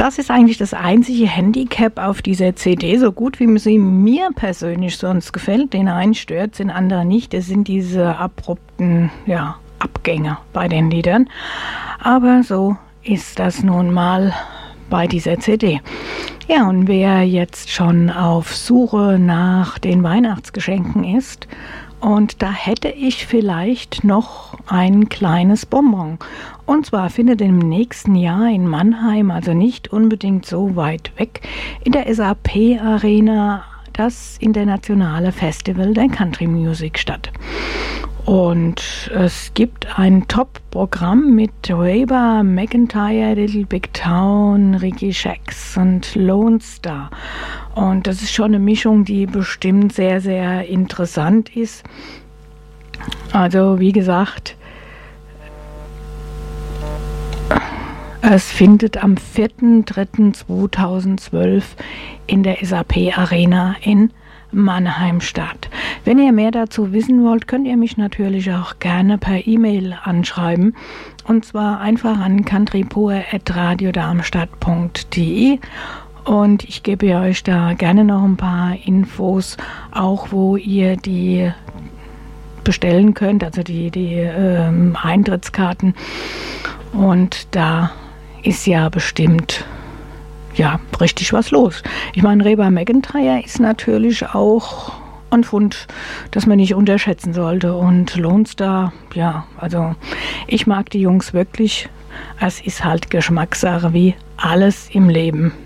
Das ist eigentlich das einzige Handicap auf dieser CD, so gut wie sie mir persönlich sonst gefällt. Den einen stört, den anderen nicht. Es sind diese abrupten Abgänge bei den Liedern. Aber so ist das nun mal bei dieser CD. Ja, und wer jetzt schon auf Suche nach den Weihnachtsgeschenken ist, und da hätte ich vielleicht noch ein kleines Bonbon. Und zwar findet im nächsten Jahr in Mannheim, also nicht unbedingt so weit weg, in der SAP Arena das internationale Festival der Country Music statt. Und es gibt ein Top-Programm mit Reba McEntire, Little Big Town, Ricky Shacks und Lone Star. Und das ist schon eine Mischung, die bestimmt sehr, sehr interessant ist. Also wie gesagt, es findet am 4.3.2012 in der SAP Arena in Mannheim statt. Wenn ihr mehr dazu wissen wollt, könnt ihr mich natürlich auch gerne per E-Mail anschreiben. Und zwar einfach an countrypur@radiodarmstadt.de. Und ich gebe euch da gerne noch ein paar Infos, auch wo ihr die bestellen könnt, also die Eintrittskarten. Und da ist ja bestimmt richtig was los. Ich meine, Reba McEntire ist natürlich auch ein Fund, das man nicht unterschätzen sollte. Und Lone Star, also ich mag die Jungs wirklich. Es ist halt Geschmackssache wie alles im Leben.